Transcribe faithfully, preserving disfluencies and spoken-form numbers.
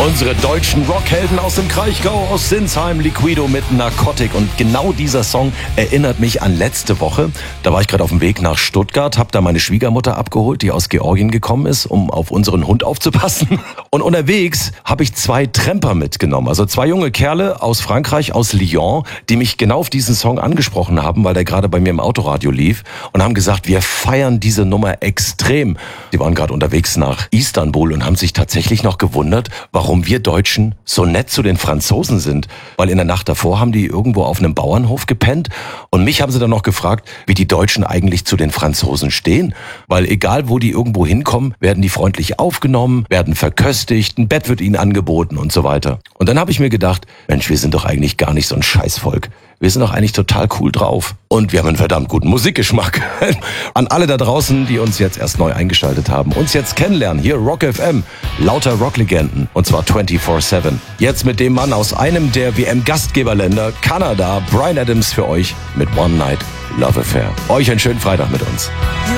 Unsere deutschen Rockhelden aus dem Kraichgau, aus Sinsheim, Liquido mit Narcotic. Und genau dieser Song erinnert mich an letzte Woche. Da war ich gerade auf dem Weg nach Stuttgart, habe da meine Schwiegermutter abgeholt, die aus Georgien gekommen ist, um auf unseren Hund aufzupassen. Und unterwegs habe ich zwei Tramper mitgenommen, also zwei junge Kerle aus Frankreich, aus Lyon, die mich genau auf diesen Song angesprochen haben, weil der gerade bei mir im Autoradio lief und haben gesagt, wir feiern diese Nummer extrem. Die waren gerade unterwegs nach Istanbul und haben sich tatsächlich noch gewundert, warum wir Deutschen so nett zu den Franzosen sind. Weil in der Nacht davor haben die irgendwo auf einem Bauernhof gepennt und mich haben sie dann noch gefragt, wie die Deutschen eigentlich zu den Franzosen stehen. Weil egal, wo die irgendwo hinkommen, werden die freundlich aufgenommen, werden verköstigt, ein Bett wird ihnen angeboten und so weiter. Und dann habe ich mir gedacht, Mensch, wir sind doch eigentlich gar nicht so ein Scheißvolk. Wir sind doch eigentlich total cool drauf. Und wir haben einen verdammt guten Musikgeschmack. An alle da draußen, die uns jetzt erst neu eingeschaltet haben, uns jetzt kennenlernen, hier Rock F M, lauter Rocklegenden, und zwar vierundzwanzig sieben. Jetzt mit dem Mann aus einem der W M-Gastgeberländer, Kanada, Bryan Adams für euch mit One Night Love Affair. Euch einen schönen Freitag mit uns.